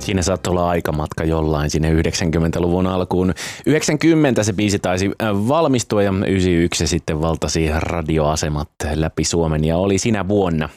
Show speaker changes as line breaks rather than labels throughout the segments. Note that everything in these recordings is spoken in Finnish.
Siinä saattoi olla aikamatka jollain sinne 90-luvun alkuun. 90 se biisi taisi valmistua ja 91 se sitten valtasi radioasemat läpi Suomen ja oli siinä vuonna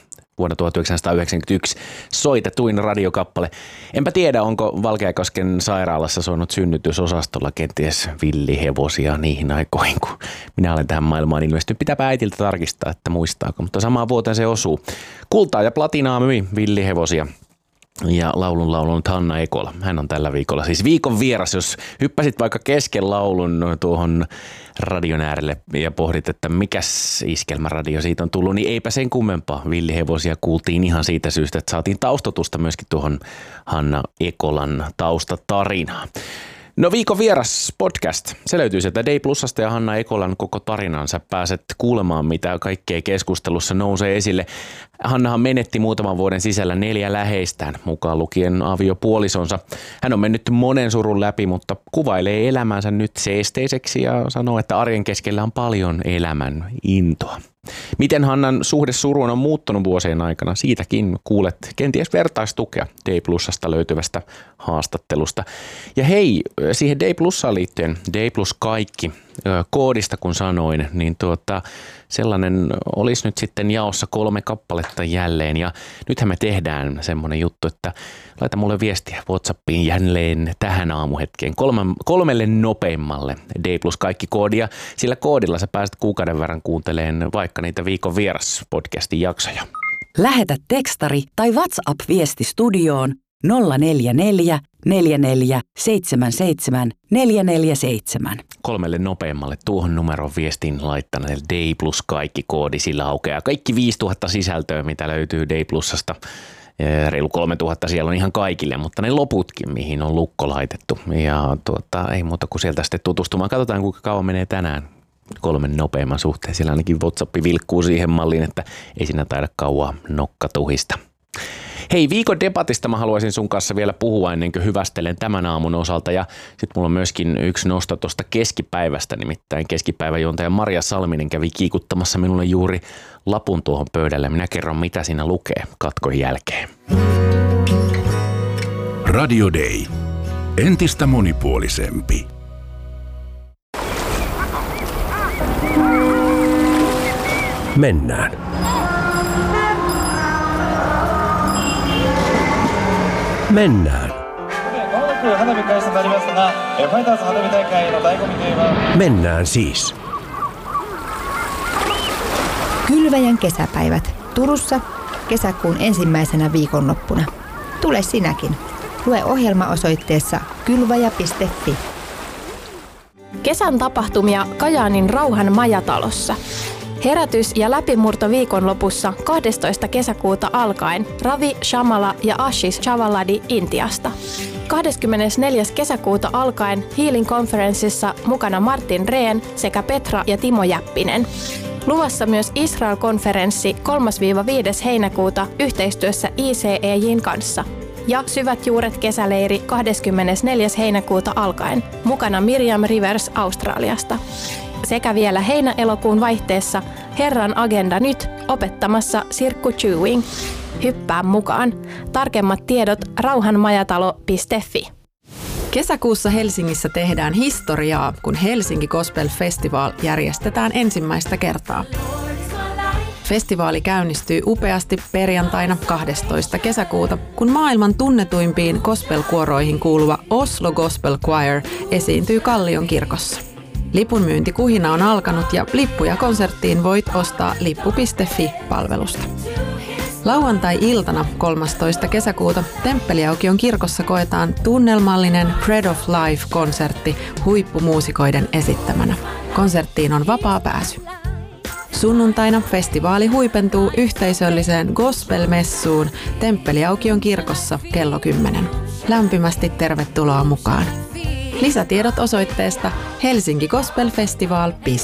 1991 soitetuin radiokappale. Enpä tiedä, onko Valkeakosken sairaalassa soinut synnytysosastolla kenties villihevosia niihin aikoihin, kun minä olen tähän maailmaan ilmestynyt. Pitääpä äitiltä tarkistaa, että muistaako, mutta samaan vuoteen se osuu. Kultaa ja platinaa myi villihevosia. Ja laulun laulunut Hanna Ekola. Hän on tällä viikolla siis viikon vieras. Jos hyppäsit vaikka kesken laulun tuohon radion äärelle ja pohdit, että mikäs iskelmäradio siitä on tullut, niin eipä sen kummempaa. Villihevosia kuultiin ihan siitä syystä, että saatiin taustotusta myöskin tuohon Hanna Ekolan taustatarinaan. No viikon vieras podcast. Se löytyy sieltä Day Plusasta ja Hanna Ekolan koko tarinansa. Pääset kuulemaan, mitä kaikkea keskustelussa nousee esille. Hannahan menetti muutaman vuoden sisällä 4 läheistään, mukaan lukien aviopuolisonsa. Hän on mennyt monen surun läpi, mutta kuvailee elämänsä nyt seesteiseksi ja sanoo, että arjen keskellä on paljon elämän intoa. Miten Hannan suhde suruun on muuttunut vuosien aikana, siitäkin kuulet kenties vertaistukea Day Plusasta löytyvästä haastattelusta. Ja hei, siihen Day Plusaan liittyen, Day Plus kaikki, koodista kun sanoin, niin sellainen olisi nyt sitten jaossa 3 kappaletta jälleen. Ja nythän me tehdään semmoinen juttu, että laita mulle viestiä WhatsAppiin jälleen tähän aamuhetkeen 3 nopeimmalle Day Plus kaikki koodia. Sillä koodilla sä pääset kuukauden verran kuuntelemaan vaikka niitä viikon vieras podcastin jaksoja.
Lähetä tekstari tai WhatsApp-viesti studioon 044 44 77 447.
3 nopeammalle tuohon numeron viestin laittaneelle Day Plus kaikki koodi, sillä aukeaa kaikki 5000 sisältöä, mitä löytyy Day Plusasta. Reilu 3000 siellä on ihan kaikille, mutta ne loputkin, mihin on lukko laitettu. Ja ei muuta kuin sieltä sitten tutustumaan. Katsotaan, kuinka kauan menee tänään 3 nopeamman suhteen. Siellä ainakin WhatsApp vilkkuu siihen malliin, että ei siinä taida kauaa nokka tuhista. Hei, viikon debatista mä haluaisin sun kanssa vielä puhua ennen kuin hyvästelen tämän aamun osalta. Ja sitten mulla on myöskin yksi nosto tuosta keskipäivästä, nimittäin keskipäiväjuontaja Maria Salminen kävi kiikuttamassa minulle juuri lapun tuohon pöydälle. Minä kerron, mitä siinä lukee katkon jälkeen.
Radio Day. Entistä monipuolisempi. Mennään. Mennään. Mennään siis.
Kylväjän kesäpäivät Turussa kesäkuun ensimmäisenä viikonloppuna. Tule sinäkin. Lue ohjelma osoitteessa kylväjä.fi.
Kesän tapahtumia Kajaanin Rauhan majatalossa. Herätys- ja läpimurto viikonlopussa 12. kesäkuuta alkaen Ravi Shamala ja Ashish Chavaladi Intiasta. 24. kesäkuuta alkaen Healing Conferenceissa mukana Martin Rehn sekä Petra ja Timo Jäppinen. Luvassa myös Israel-konferenssi 3-5. heinäkuuta yhteistyössä ICEJin kanssa. Ja Syvät juuret kesäleiri 24. heinäkuuta alkaen. Mukana Miriam Rivers Australiasta. Sekä vielä heinä-elokuun vaihteessa Herran agenda nyt opettamassa Sirkku Chewing. Hyppää mukaan. Tarkemmat tiedot rauhanmajatalo.fi.
Kesäkuussa Helsingissä tehdään historiaa, kun Helsinki Gospel Festival järjestetään ensimmäistä kertaa. Festivaali käynnistyy upeasti perjantaina 12. kesäkuuta, kun maailman tunnetuimpiin gospel-kuoroihin kuuluva Oslo Gospel Choir esiintyy Kallion kirkossa. Lipunmyyntikuhina on alkanut ja lippuja konserttiin voit ostaa lippu.fi-palvelusta. Lauantai-iltana 13. kesäkuuta Temppeliaukion kirkossa koetaan tunnelmallinen Bread of Life-konsertti huippumuusikoiden esittämänä. Konserttiin on vapaa pääsy. Sunnuntaina festivaali huipentuu yhteisölliseen gospel-messuun Temppeliaukion kirkossa kello 10. Lämpimästi tervetuloa mukaan. Lisätiedot osoitteesta helsinkigospelfestival.fi.